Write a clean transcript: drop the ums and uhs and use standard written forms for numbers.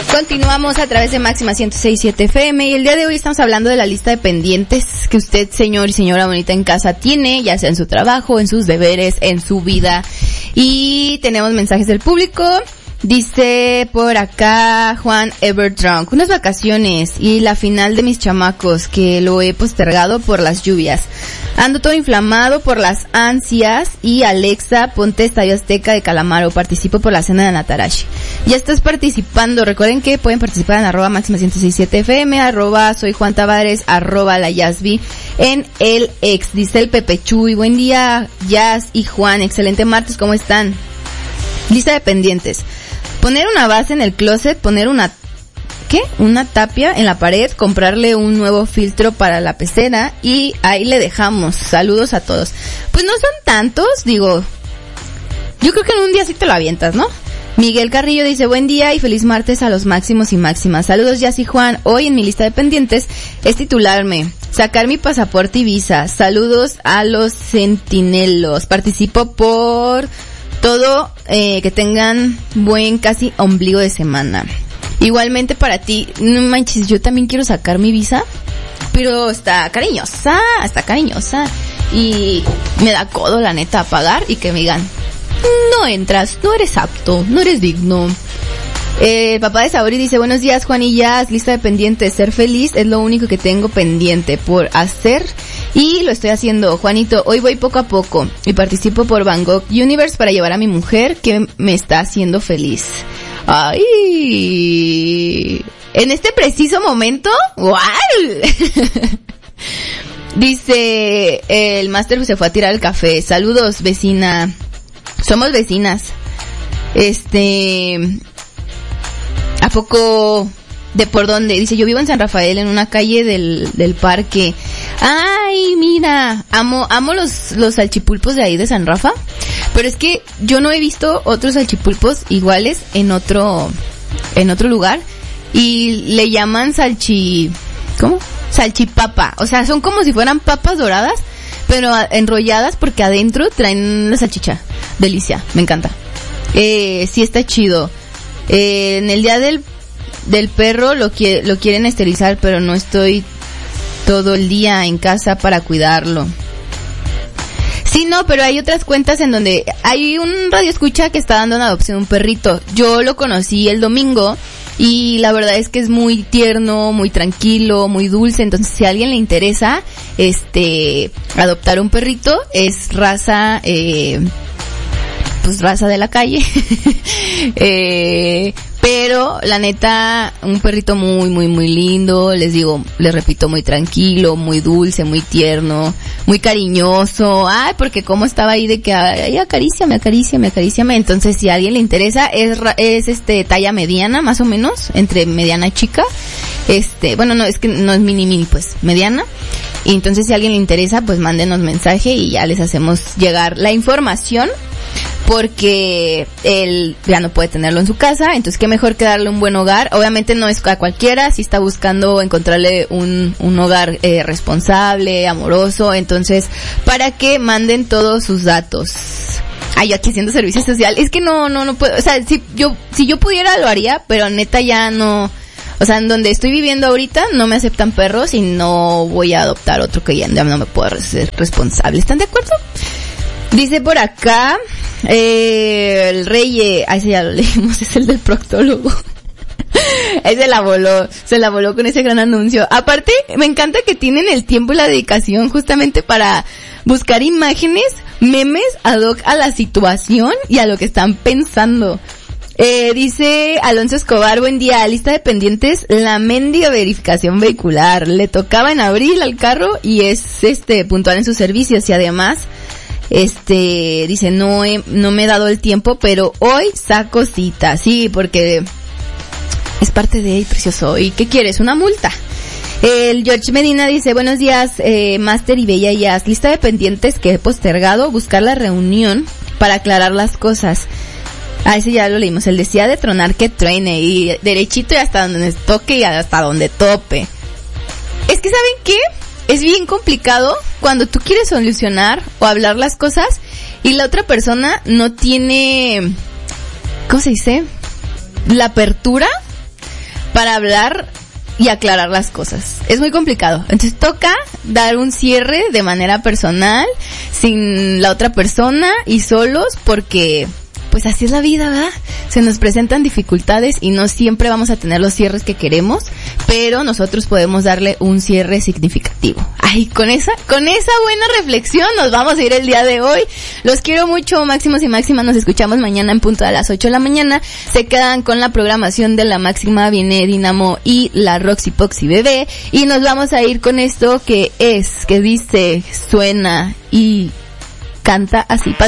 Continuamos a través de Máxima 106.7 FM y el día de hoy estamos hablando de la lista de pendientes que usted, señor y señora bonita en casa, tiene, ya sea en su trabajo, en sus deberes, en su vida. Y tenemos mensajes del público. Dice por acá Juan Everdrunk, unas vacaciones y la final de mis chamacos que lo he postergado por las lluvias. Ando todo inflamado por las ansias y Alexa, ponte Estadio Azteca de Calamaro, participo por la cena de Natarashi. Ya estás participando, recuerden que pueden participar en @máxima106.7fm, @soy Juan Tavares, @layasby en el ex. Dice el Pepe Chuy, buen día Jazz y Juan, excelente martes, ¿cómo están? Lista de pendientes. Poner una base en el closet, poner una tapia en la pared, comprarle un nuevo filtro para la pecera y ahí le dejamos. Saludos a todos. Pues no son tantos, digo, yo creo que en un día sí te lo avientas, ¿no? Miguel Carrillo dice, buen día y feliz martes a los máximos y máximas. Saludos Jazz y Juan, hoy en mi lista de pendientes es titularme, sacar mi pasaporte y visa. Saludos a los centinelos. Participo por todo, que tengan buen casi ombligo de semana. Igualmente para ti, no manches, yo también quiero sacar mi visa, pero está cariñosa, y me da codo la neta a pagar y que me digan, no entras, no eres apto, no eres digno. Papá de Saori dice, buenos días Juan y Jazz, lista de pendientes, ser feliz es lo único que tengo pendiente por hacer y lo estoy haciendo. Juanito, hoy voy poco a poco y participo por Van Gogh Universe para llevar a mi mujer que me está haciendo feliz. ¡Ay! En este preciso momento, ¡guau! Dice, el máster se fue a tirar el café. Saludos, vecina. Somos vecinas. ¿A poco de por dónde? Dice, yo vivo en San Rafael, en una calle del parque. Ay, mira, amo los salchipulpos de ahí de San Rafa. Pero es que yo no he visto otros salchipulpos iguales en otro lugar. Y le llaman salchipapa. O sea, son como si fueran papas doradas, pero enrolladas porque adentro traen la salchicha. Delicia, me encanta. Sí está chido. En el día del perro lo quieren esterilizar, pero no estoy todo el día en casa para cuidarlo. Sí, no, pero hay otras cuentas en donde hay un radioescucha que está dando en adopción un perrito. Yo lo conocí el domingo y la verdad es que es muy tierno, muy tranquilo, muy dulce. Entonces, si a alguien le interesa adoptar un perrito, es raza raza de la calle. Pero la neta, un perrito muy, muy, muy lindo, les repito, muy tranquilo, muy dulce, muy tierno, muy cariñoso. Ay, porque como estaba ahí de que, ay, acaríciame. Entonces, si a alguien le interesa, es talla mediana, más o menos, entre mediana y chica. Bueno, no, es que no es mini, pues, mediana. Y entonces, si a alguien le interesa, pues mándenos mensaje y ya les hacemos llegar la información. Porque él ya no puede tenerlo en su casa, entonces qué mejor que darle un buen hogar. Obviamente no es a cualquiera, si está buscando encontrarle un hogar responsable, amoroso, entonces para que manden todos sus datos. Ay, yo aquí haciendo servicio social, es que no puedo, o sea, si yo pudiera lo haría, pero neta ya no, o sea, en donde estoy viviendo ahorita no me aceptan perros y no voy a adoptar otro que ya no me puedo ser responsable. ¿Están de acuerdo? Dice por acá, el Rey, ese ya lo leímos, es el del proctólogo. Ese se la voló con ese gran anuncio. Aparte, me encanta que tienen el tiempo y la dedicación justamente para buscar imágenes, memes ad hoc a la situación y a lo que están pensando. Dice Alonso Escobar, buen día, lista de pendientes, la mendiga verificación vehicular. Le tocaba en abril al carro y es puntual en sus servicios y además dice, no me he dado el tiempo, pero hoy saco cita. Sí, porque es parte de precioso. ¿Y qué quieres? ¿Una multa? El George Medina dice, buenos días, Master y Bella Jazz, lista de pendientes que he postergado, buscar la reunión para aclarar las cosas. Ese ya lo leímos, el decía de tronar que truene, y derechito y hasta donde toque y hasta donde tope. Es que, ¿saben qué? Es bien complicado cuando tú quieres solucionar o hablar las cosas y la otra persona no tiene, ¿cómo se dice? La apertura para hablar y aclarar las cosas. Es muy complicado. Entonces toca dar un cierre de manera personal, sin la otra persona y solos, porque pues así es la vida, ¿verdad? Se nos presentan dificultades y no siempre vamos a tener los cierres que queremos, pero nosotros podemos darle un cierre significativo. Ay, con esa buena reflexión nos vamos a ir el día de hoy. Los quiero mucho, máximos y máximas. Nos escuchamos mañana en punto a las 8 de la mañana. Se quedan con la programación de La Máxima, viene Dinamo y la Roxy Poxy Bebé. Y nos vamos a ir con esto que dice, suena y canta así.